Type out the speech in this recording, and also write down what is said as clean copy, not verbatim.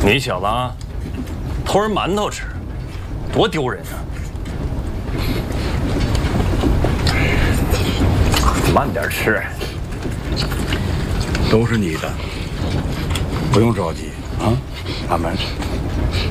你小子啊，偷人馒头吃，多丢人啊！慢点吃， 都是你的，不用着急啊，慢慢吃。